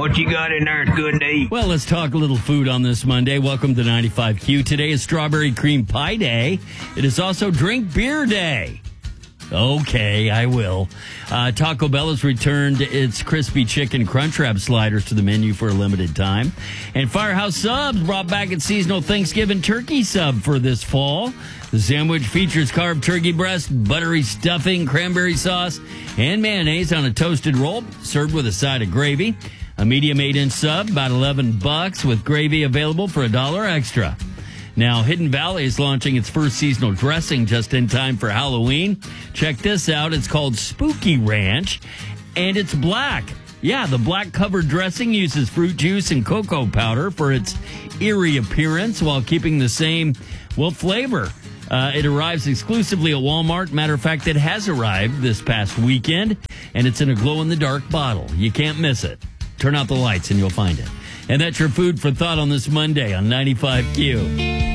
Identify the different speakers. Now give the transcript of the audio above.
Speaker 1: What you got in there is good to eat.
Speaker 2: Well, let's talk a little food on this Monday. Welcome to 95Q. Today is Strawberry Cream Pie Day. It is also Drink Beer Day. Okay, I will. Taco Bell has returned its crispy chicken Crunchwrap sliders to the menu for a limited time. And Firehouse Subs brought back its seasonal Thanksgiving turkey sub for this fall. The sandwich features carved turkey breast, buttery stuffing, cranberry sauce, and mayonnaise on a toasted roll, served with a side of gravy. A medium 8-inch sub, about $11, with gravy available for $1 extra. Now, Hidden Valley is launching its first seasonal dressing just in time for Halloween. Check this out. It's called Spooky Ranch, and it's black. Yeah, the black covered dressing uses fruit juice and cocoa powder for its eerie appearance while keeping the same, flavor. It arrives exclusively at Walmart. Matter of fact, it has arrived this past weekend, and it's in a glow-in-the-dark bottle. You can't miss it. Turn out the lights and you'll find it. And that's your food for thought on this Monday on 95Q.